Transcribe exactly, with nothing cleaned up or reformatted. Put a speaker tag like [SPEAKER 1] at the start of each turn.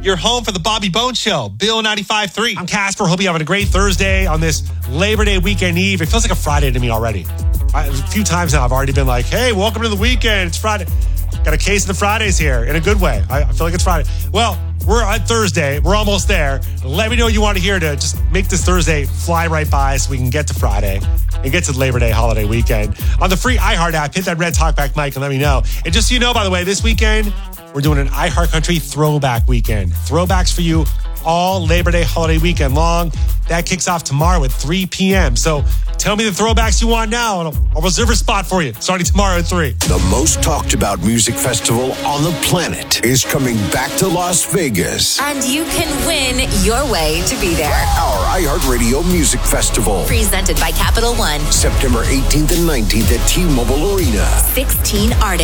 [SPEAKER 1] your home for the Bobby Bones Show. Bill ninety-five point three.
[SPEAKER 2] I'm Casper. Hope you're having a great Thursday on this Labor Day weekend eve. It feels like a Friday to me already. I, a few times now I've already been like, hey, welcome to the weekend. It's Friday. Got a case of the Fridays here in a good way. I, I feel like it's Friday. Well, we're on Thursday. We're almost there. Let me know what you want to hear to just make this Thursday fly right by so we can get to Friday and get to the Labor Day holiday weekend. On the free iHeart app, hit that red talkback mic and let me know. And just so you know, by the way, this weekend, we're doing an iHeart Country throwback weekend. Throwbacks for you all Labor Day holiday weekend long. That kicks off tomorrow at three p.m. So tell me the throwbacks you want now, and I'll, I'll reserve a spot for you starting tomorrow at three.
[SPEAKER 3] The most talked about music festival on the planet is coming back to Las Vegas.
[SPEAKER 4] And you can win your way to be there.
[SPEAKER 3] Our iHeartRadio Music Festival.
[SPEAKER 4] Presented by Capital One.
[SPEAKER 3] September eighteenth and nineteenth at T-Mobile Arena.
[SPEAKER 4] sixteen artists.